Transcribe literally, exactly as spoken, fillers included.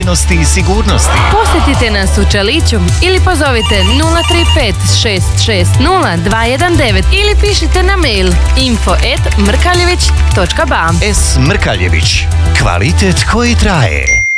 i sigurnosti. Posjetite nas u Čaliću ili pozovite nula tri pet šest šest nula dva jedan devet ili pišite na mail info at mrkaljević točka ba. S. Mrkaljević. Kvalitet koji traje.